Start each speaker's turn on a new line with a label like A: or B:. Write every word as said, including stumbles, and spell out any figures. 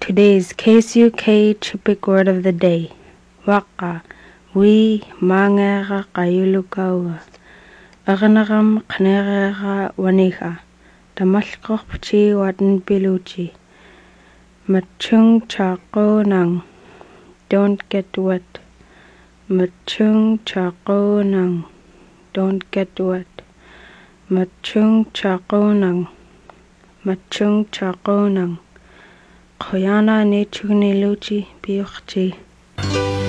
A: Today's K S U K Tropic Word of the Day. Waka, wi mangera kayulukawa. Aganagam knerera waniha. Damalkopchi watan biluchi. Machung chako nang. Don't get wet. Machung chako nang. Don't get wet. Machung chako nang. Machung chako nang. Koyana ne chugni luchi biuchi.